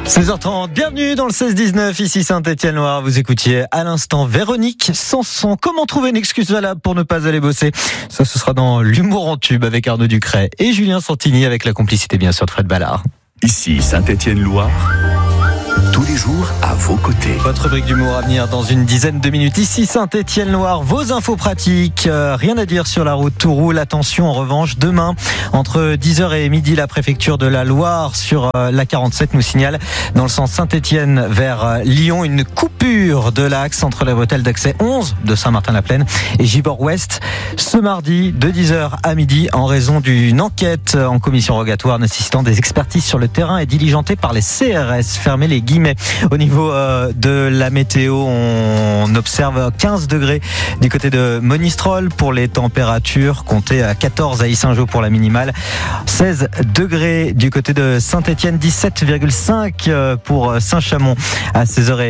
16h30, bienvenue dans le 16-19, ici Saint-Étienne-Loire. Vous écoutiez à l'instant Véronique Sanson. Comment trouver une excuse valable pour ne pas aller bosser? Ça, ce sera dans l'humour en tube avec Arnaud Ducret et Julien Santini avec la complicité bien sûr de Fred Ballard. Ici Saint-Étienne-Loire, tous les jours à vos côtés. Votre rubrique d'humour à venir dans une dizaine de minutes. Ici Saint-Étienne-Loire, vos infos pratiques. Rien à dire sur la route, tout roule. Attention en revanche, demain, entre 10h et midi, la préfecture de la Loire sur la 47 nous signale dans le sens Saint-Étienne vers Lyon une coupure de l'axe entre la bretelle d'accès 11 de Saint-Martin-la-Plaine et Gibord-Ouest ce mardi de 10h à midi en raison d'une enquête en commission rogatoire nécessitant des expertises sur le terrain et diligentée par les CRS. Fermez les guillemets. Au niveau de la météo, on observe 15 degrés du côté de Monistrol pour les températures, comptez à 14 à Yssingeaux pour la minimale, 16 degrés du côté de Saint-Étienne, 17,5 pour Saint-Chamond à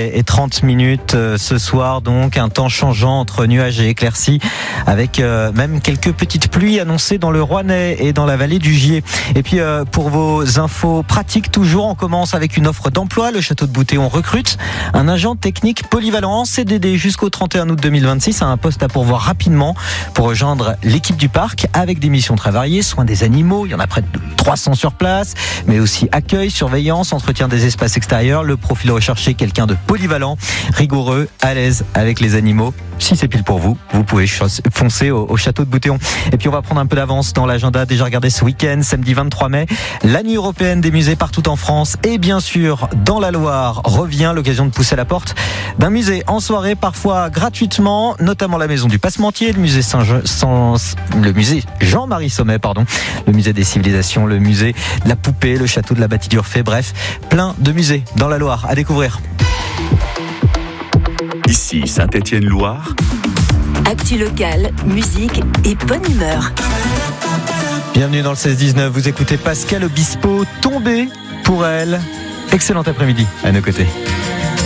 16h30 ce soir. Donc un temps changeant entre nuages et éclaircies avec même quelques petites pluies annoncées dans le Rouennais et dans la vallée du Gier. Et puis pour vos infos pratiques toujours, on commence avec une offre d'emploi. Le Château de Boutéon recrute un agent technique polyvalent en CDD jusqu'au 31 août 2026 à un poste à pourvoir rapidement pour rejoindre l'équipe du parc avec des missions très variées, soins des animaux, il y en a près de 300 sur place, mais aussi accueil, surveillance, entretien des espaces extérieurs. Le profil recherché, quelqu'un de polyvalent, rigoureux, à l'aise avec les animaux. Si c'est pile pour vous, vous pouvez foncer au Château de Boutéon. Et puis on va prendre un peu d'avance dans l'agenda. Déjà regardé ce week-end, samedi 23 mai, la nuit européenne des musées partout en France et bien sûr dans la Loire revient, l'occasion de pousser la porte d'un musée en soirée, parfois gratuitement, notamment la maison du Passementier, le musée Jean-Marie Sommet, le musée des civilisations, le musée de la poupée, le château de la Batidurfée, bref, plein de musées dans la Loire à découvrir. Ici Saint-Étienne-Loire. Actu locale, musique et bonne humeur. Bienvenue dans le 16-19, vous écoutez Pascal Obispo, Tombé pour elle. Excellent après-midi à nos côtés.